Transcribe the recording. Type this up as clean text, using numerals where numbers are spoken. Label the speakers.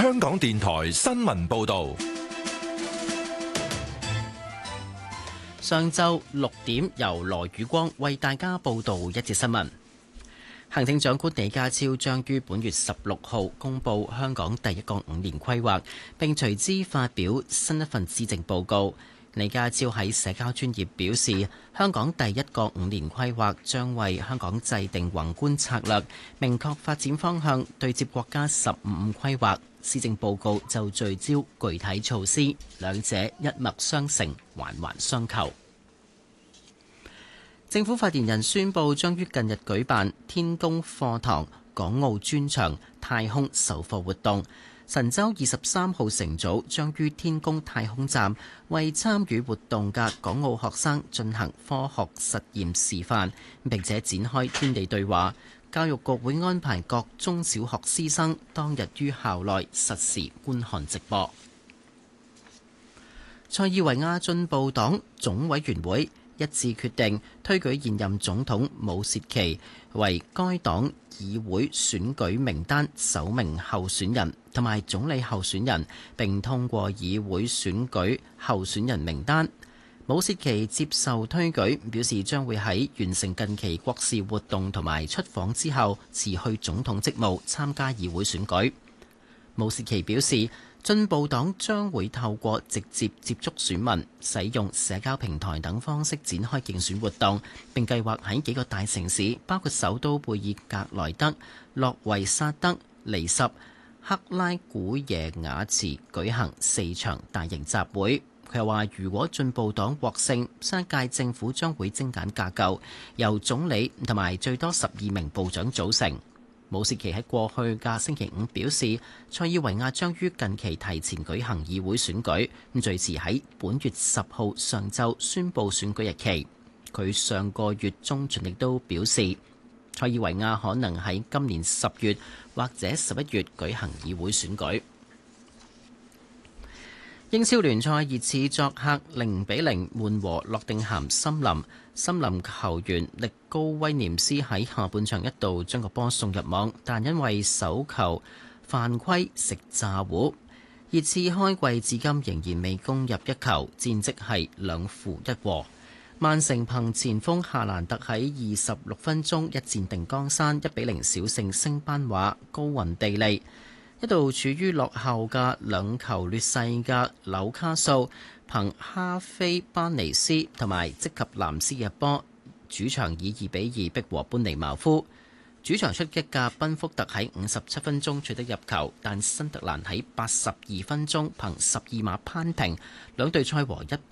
Speaker 1: 香港電台新聞報道。
Speaker 2: 上晝6點，由羅宇光為大家報道一節新聞。行政長官李家超將於本月16號公布香港第一個5年規劃，並隨之發表新一份施政報告。李家超喺社交專頁表示，香港第一個5年規劃將為香港制定宏觀策略，明確發展方向，對接國家15規劃。施政報告就聚焦具體措施，兩者一脈相承，環環相扣。政府發言人宣布，將於近日舉辦天宮課堂、港澳專場、太空授課活動。神舟23號乘組將於天宮太空站為參與活動嘅港澳學生進行科學實驗示範，並且展開天地對話。教育局會安排各中小學師生當日於校內實時觀看直播。塞爾維亞進步黨總委員會一致決定推舉現任總統武契奇為該黨議會選舉名單首名候選人同埋總理候選人，並通過議會選舉候選人名單。武契奇接受推舉，表示將會喺完成近期國事活動同埋出訪之後辭去總統職務，參加議會選舉。武契奇表示，進步黨將會透過直接接觸選民、使用社交平台等方式展開競選活動，並計劃喺幾個大城市，包括首都貝爾格萊德、諾維薩德、尼什、克拉古耶瓦茨舉行4場大型集會。佢又話，如果進步黨獲勝，新一屆政府將會精簡架構，由總理同埋最多12名部長組成。武契奇喺過去嘅星期五表示，塞爾維亞將於近期提前舉行議會選舉，最遲喺本月10號上晝宣布選舉日期。佢上個月中旬亦都表示，塞爾維亞可能喺今年10月或者11月舉行議會選舉。英超聯賽熱刺作客0-0悶和諾定咸森林。森林球員力高威廉斯喺下半場一度將個波送入網，但因為手球犯規食炸糊。熱刺開季至今仍然未攻入一球，戰績係2負1和。曼城憑前鋒夏蘭特喺26分鐘一戰定江山，1-0小勝升班馬高雲地利。一度處於落後嘅2球劣勢嘅紐卡素，憑哈菲班尼斯同埋積及南斯嘅波，主場以2-2逼和班尼茅夫。主場出擊嘅賓福特喺57分鐘取得入球，但新特蘭喺82分鐘憑12碼扳平，兩隊賽和1-1